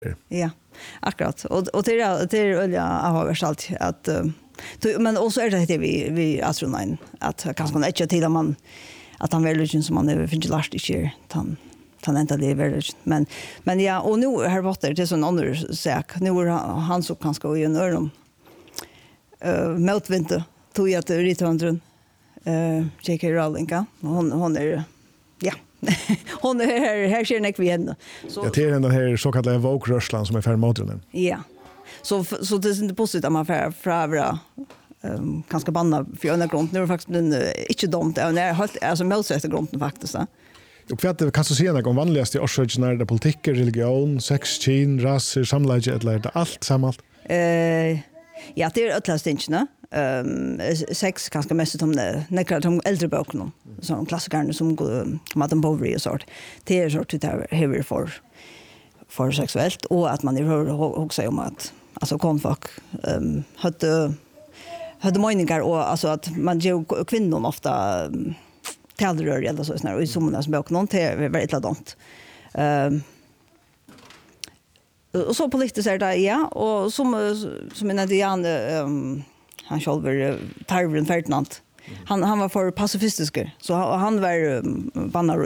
Ja, akkurat. Och det är jag har varit allt att men också är det vi astronauten att kanske man inte till att han väljer som man finns last inte han inte det väljer men ja och nu Harry Potter det är sån annan sak. Nu är han så kanske gå i en öron motvinter tog jag till Ritandrun J.K. Rowling hon är ja hon är här ser ni igen så det är den här så kallade woke Ryssland som är för motorn. Ja. Så det är inte positivt att man för kanske banna för en grund. Nu är faktiskt inte dumt. Det är helt alltså motsätter grunden faktiskt. Och vad kan du säga om vanligaste orsakerne där politik, religion, sex, kön, ras, samlag eller allt samman? Ja, det är ötlastingarna. Sex kanske mest om de äldre böckerna. Som klassikerna som Madame Bovary och sånt. Det är sort utav heavy för sexuellt och att man också om att alltså konfolk hade meningar och alltså att man ger kvinnor ofta talrör eller så snarare i sommarnas bok någon till väldigt ladont. Och så politiskt är det ja och som en indian han själv Tyrone Ferdinand. Han var för pacifistisk så han var bannar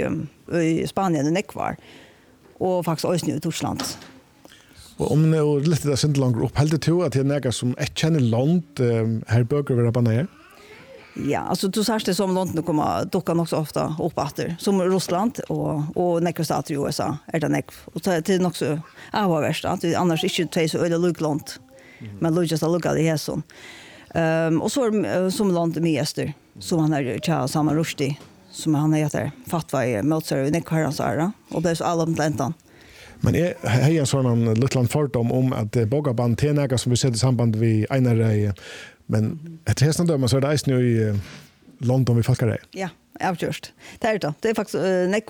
i Spanien och Nekvar. Och faktiskt också nu i Tyskland. Och om det lite där sen långt upp helt det att det är några som ett känner land här böcker vara på när. Ja, alltså du sa det som landet kommer dockan också ofta upp åter som Ryssland och några stater i USA är det nek och det är också värst att annars inte två så öde lugland. Men just att lugga det här så. Och så som land med Ester som han är tja samma Rushdie som han heter fatwa i Mozart och Nick Sara och det är så alla plantan. Men jag har en sån liten fördom om att bogaband tenäga som vi ser i samband med Einar men det är sånt så är det nu i London vi fuckar det. Ja, absolut. Det är det. Det är faktiskt Nick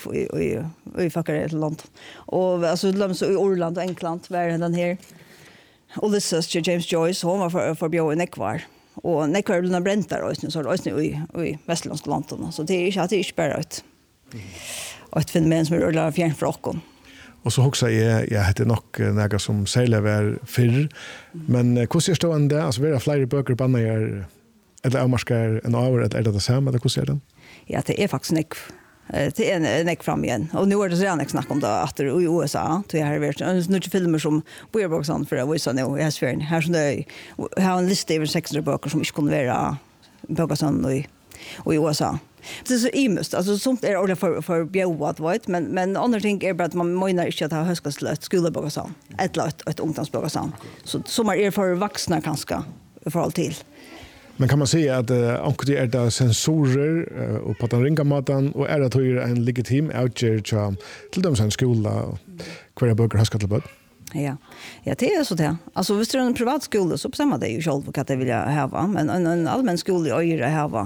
i fuckar det London. Och alltså så i Irland och England var den här Ulysses James Joyce hon var för bio i Nekvar. Och Nekvar blir bräntar och så är det i västländska London så det är inte bara ut. Och ett fenomen som är fjärn från oss. Och så också jag heter nog några som säger var förr men hur ser det ut alltså är det fler böcker på när eller avmarskar en hour eller är det samma eller hur ser det? Ja, det är faktiskt det är en fram igen. Och nu är det redan snack om det att i USA så jag har varit några filmer som Boerboxan för att visa nu i Sverige. Här som det har en lista över 600 böcker som inte kunde vara Boerboxan i USA. Det är så imust. Alltså sånt är ordentligt för bjöat vet men andra ting är bara att man menar inte att ha högskoleslöt skoleboxan ett ungdomsboxan. Så som är för vuxna kanske för all till. Men kan man säga att det är det sensorer och på den ringa maten och är det tror en legitim outgör till dem sen skola kvar böcker har skatt på. Ja, det är så det. Alltså visst är det en privat skola så bestämmer det ju själv vad det vill jag ha men en allmän skola är det här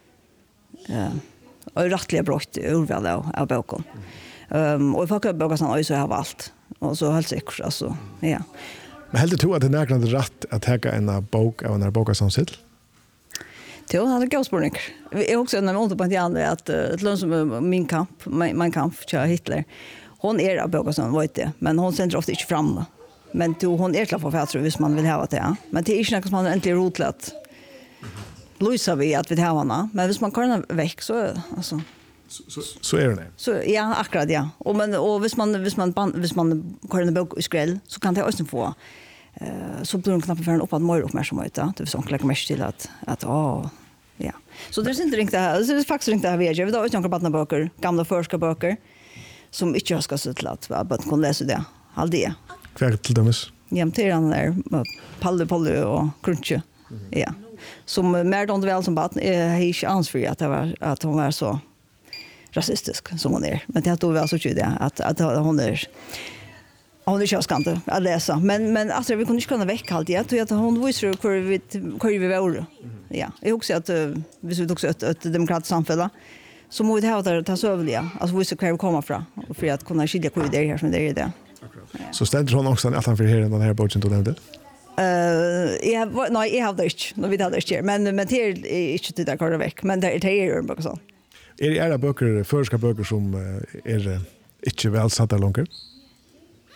och rättliga brott urval av boken. Och folk har bokat sån så har valt och så helt säkert alltså ja. Men helt tror att det är nästan rätt att ta en bok av en bok som sitt. Det hade gått spårning. Jag också när man på att ett land som min kamp till Hitler. Hon är av boken som vet det, men hon sänder ofta inte fram. Men hon är klar för att tror man vill ha det. Men det är inte något som man äntligen rotlat. Luisa vi att vi har henne, men hvis man kan väck så alltså så är det. Så ja, akkurat ja. Och hvis man kan en bok i skräll så kan det också få så blir de knappt för en uppåt mer uppmärksamhet det är så lägger mest till att ja. Så det är inte riktigt här. Det är faktiskt inte här vi då är några böcker, gamla förska böcker som inte ska så till att bara kan läsa det. All det. Kvar till dömes. Jämteran där Palle och Crunche. Ja. Som mer då väl som barn är inte ansvarig att hon var så rasistisk som hon är. Men det då var så tydligt att hon är köskant att läsa. Men alltså vi kunde inte kunna väcka allt det. Jag tror att hon visste hur vi var. Ja, jag också att vi också ett demokratiskt samhälle så måste vi ha det ta sövliga. Alltså visste hur vi kommer från för att kunna skilja på det här som det är det. Så ständer hon också att han för den här boken då nämnde. Jag har det inte. Nu vet jag det inte. Men det är inte det där kvar veck. Men det är ju bara så. Är det böcker, förska böcker som är inte väl satta långt?